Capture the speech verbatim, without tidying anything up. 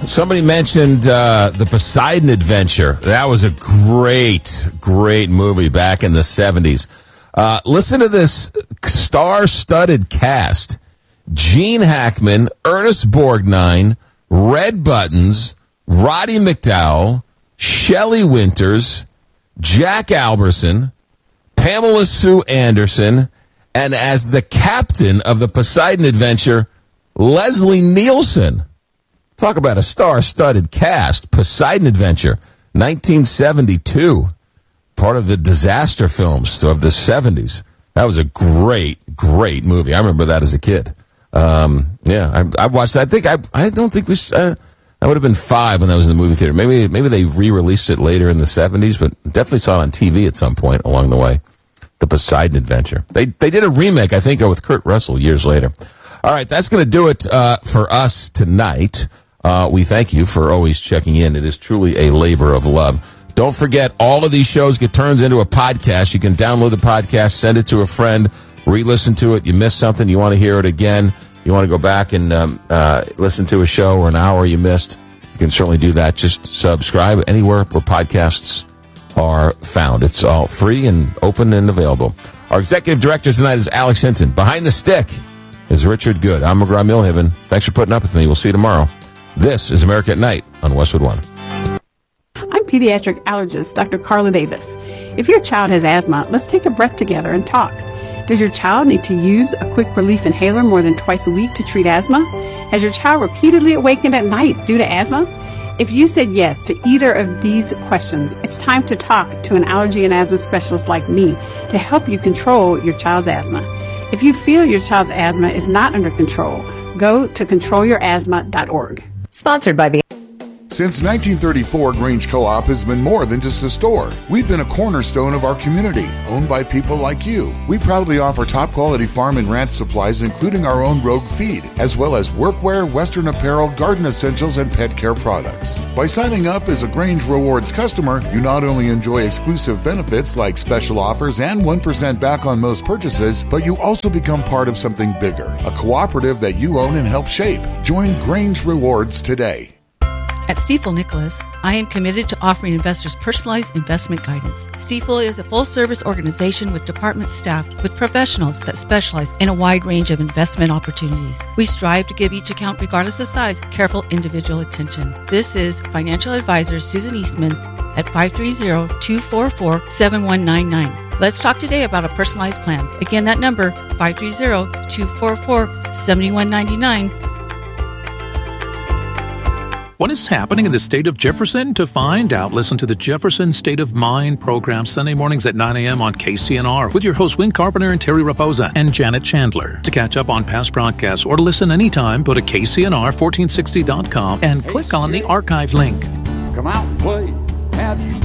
Somebody mentioned uh, the Poseidon Adventure. That was a great, great movie back in the seventies. Uh, listen to this star-studded cast. Gene Hackman, Ernest Borgnine, Red Buttons, Roddy McDowell, Shelley Winters, Jack Alberson, Pamela Sue Anderson, and as the captain of the Poseidon Adventure, Leslie Nielsen. Talk about a star-studded cast. Poseidon Adventure, nineteen seventy-two. Part of the disaster films of the seventies. That was a great, great movie. I remember that as a kid. Um, yeah, I, I watched that. I think I, I don't think we. Uh, I would have been five when that was in the movie theater. Maybe, maybe they re-released it later in the seventies, but definitely saw it on T V at some point along the way. The Poseidon Adventure. They they did a remake, I think, with Kurt Russell years later. All right, that's going to do it uh, for us tonight. Uh, we thank you for always checking in. It is truly a labor of love. Don't forget, all of these shows get turned into a podcast. You can download the podcast, send it to a friend, re-listen to it. You missed something, you want to hear it again, you want to go back and um, uh, listen to a show or an hour you missed, you can certainly do that. Just subscribe anywhere where podcasts are found. It's all free and open and available. Our executive director tonight is Alex Hinton. Behind the stick is Richard Good. I'm McGraw Milhaven. Thanks for putting up with me. We'll see you tomorrow. This is America at Night on Westwood One. I'm pediatric allergist Doctor Carla Davis. If your child has asthma, let's take a breath together and talk. Does your child need to use a quick relief inhaler more than twice a week to treat asthma? Has your child repeatedly awakened at night due to asthma? If you said yes to either of these questions, it's time to talk to an allergy and asthma specialist like me to help you control your child's asthma. If you feel your child's asthma is not under control, go to control your asthma dot org. Sponsored by the Since nineteen thirty-four, Grange Co-op has been more than just a store. We've been a cornerstone of our community, owned by people like you. We proudly offer top-quality farm and ranch supplies, including our own Rogue feed, as well as workwear, Western apparel, garden essentials, and pet care products. By signing up as a Grange Rewards customer, you not only enjoy exclusive benefits like special offers and one percent back on most purchases, but you also become part of something bigger, a cooperative that you own and help shape. Join Grange Rewards today. At Stifel Nicholas, I am committed to offering investors personalized investment guidance. Stifel is a full-service organization with departments staffed with professionals that specialize in a wide range of investment opportunities. We strive to give each account, regardless of size, careful individual attention. This is financial advisor Susan Eastman at five three zero, two four four, seven one nine nine. Let's talk today about a personalized plan. Again, that number, five three zero, two four four, seven one nine nine. What is happening in the state of Jefferson? To find out, listen to the Jefferson State of Mind program Sunday mornings at nine a.m. on K C N R with your hosts Win Carpenter and Terry Raposa and Janet Chandler. To catch up on past broadcasts or to listen anytime, go to K C N R fourteen sixty dot com and click on the archive link. Come out and play. Have you